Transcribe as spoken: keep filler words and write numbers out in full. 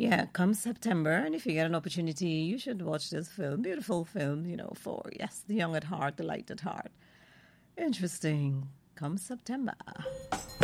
yeah, come September, and if you get an opportunity, you should watch this film. Beautiful film, you know, for, yes, the young at heart, the light at heart. Interesting. Come September.